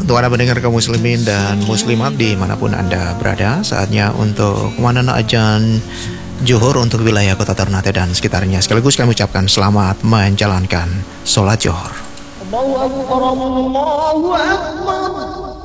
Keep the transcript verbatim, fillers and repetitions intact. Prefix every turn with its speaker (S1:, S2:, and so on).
S1: Untuk Anda pendengar kaum muslimin dan muslimat dimanapun Anda berada, saatnya untuk kumandang azan Zuhur untuk wilayah kota Ternate dan sekitarnya. Sekaligus kami ucapkan selamat menjalankan sholat Zuhur. Allahu Akbar, Allahu Akbar.